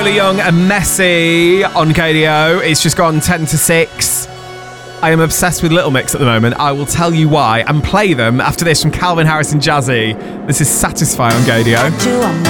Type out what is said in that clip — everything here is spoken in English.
Really Young and Messy on KDO. It's just gone 10 to 6. I am obsessed with Little Mix at the moment. I will tell you why and play them after this from Calvin Harris and Jazzy. This is Satisfy on KDO.